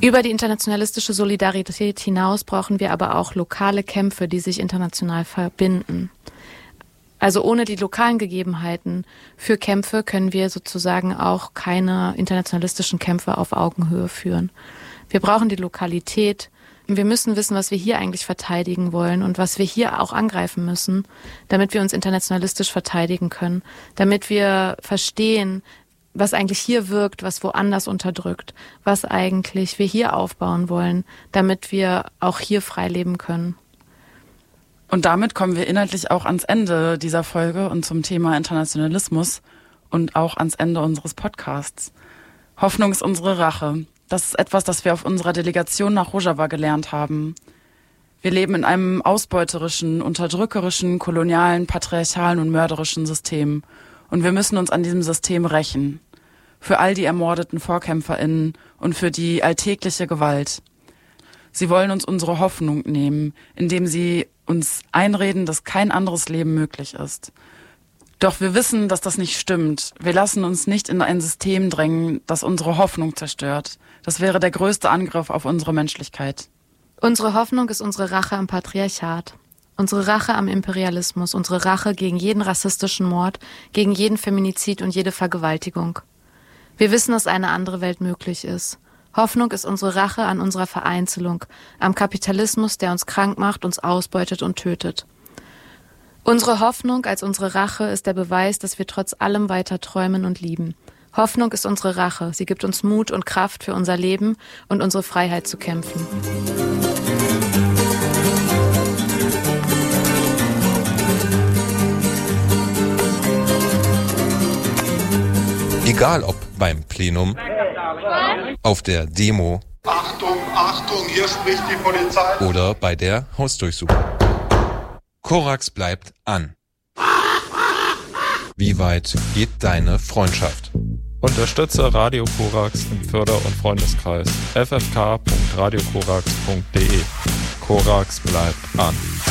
Über die internationalistische Solidarität hinaus brauchen wir aber auch lokale Kämpfe, die sich international verbinden. Also ohne die lokalen Gegebenheiten für Kämpfe können wir sozusagen auch keine internationalistischen Kämpfe auf Augenhöhe führen. Wir brauchen die Lokalität. Wir müssen wissen, was wir hier eigentlich verteidigen wollen und was wir hier auch angreifen müssen, damit wir uns internationalistisch verteidigen können, damit wir verstehen, was eigentlich hier wirkt, was woanders unterdrückt, was eigentlich wir hier aufbauen wollen, damit wir auch hier frei leben können. Und damit kommen wir inhaltlich auch ans Ende dieser Folge und zum Thema Internationalismus und auch ans Ende unseres Podcasts. Hoffnung ist unsere Rache. Das ist etwas, das wir auf unserer Delegation nach Rojava gelernt haben. Wir leben in einem ausbeuterischen, unterdrückerischen, kolonialen, patriarchalen und mörderischen System. Und wir müssen uns an diesem System rächen. Für all die ermordeten VorkämpferInnen und für die alltägliche Gewalt. Sie wollen uns unsere Hoffnung nehmen, indem sie uns einreden, dass kein anderes Leben möglich ist. Doch wir wissen, dass das nicht stimmt. Wir lassen uns nicht in ein System drängen, das unsere Hoffnung zerstört. Das wäre der größte Angriff auf unsere Menschlichkeit. Unsere Hoffnung ist unsere Rache am Patriarchat. Unsere Rache am Imperialismus, unsere Rache gegen jeden rassistischen Mord, gegen jeden Feminizid und jede Vergewaltigung. Wir wissen, dass eine andere Welt möglich ist. Hoffnung ist unsere Rache an unserer Vereinzelung, am Kapitalismus, der uns krank macht, uns ausbeutet und tötet. Unsere Hoffnung als unsere Rache ist der Beweis, dass wir trotz allem weiter träumen und lieben. Hoffnung ist unsere Rache. Sie gibt uns Mut und Kraft für unser Leben und unsere Freiheit zu kämpfen. Egal ob beim Plenum, auf der Demo, Achtung, Achtung, hier spricht die Polizei. Oder bei der Hausdurchsuchung. Korax bleibt an. Wie weit geht deine Freundschaft? Unterstütze Radio Korax im Förder- und Freundeskreis ffk.radiokorax.de. Korax bleibt an.